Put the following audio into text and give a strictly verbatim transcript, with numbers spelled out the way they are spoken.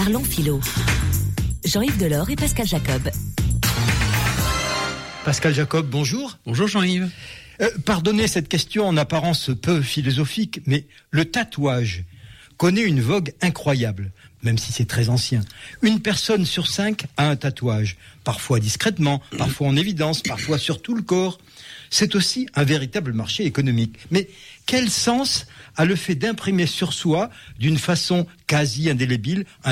Parlons philo. Jean-Yves Delors et Pascal Jacob. Pascal Jacob, bonjour. Bonjour Jean-Yves. Euh, pardonnez cette question en apparence peu philosophique, mais le tatouage connaît une vogue incroyable, même si c'est très ancien. Une personne sur cinq a un tatouage, parfois discrètement, parfois en évidence, parfois sur tout le corps. C'est aussi un véritable marché économique. Mais quel sens a le fait d'imprimer sur soi, d'une façon quasi indélébile, un